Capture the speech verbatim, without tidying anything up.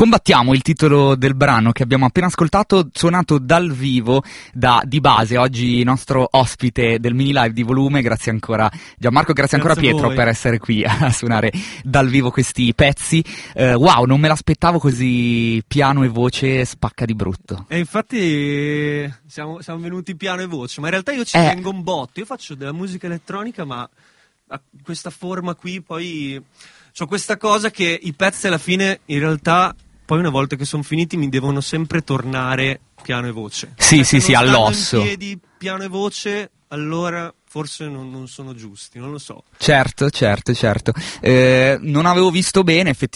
Combattiamo, il titolo del brano che abbiamo appena ascoltato, suonato dal vivo da Di Base, oggi nostro ospite del mini live di Volume. Grazie ancora Gianmarco, grazie, grazie ancora Pietro per essere qui a suonare dal vivo questi pezzi. Uh, wow, non me l'aspettavo così piano e voce, spacca di brutto. E infatti siamo, siamo venuti piano e voce, ma in realtà io ci eh. tengo un botto. Io faccio della musica elettronica, ma a questa forma qui poi c'ho questa cosa che i pezzi alla fine in realtà poi una volta che sono finiti mi devono sempre tornare piano e voce. Sì, Perché sì, sì, all'osso. In piedi piano e voce, allora forse non, non sono giusti, non lo so. Certo, certo, certo. Eh, non avevo visto bene, effettivamente.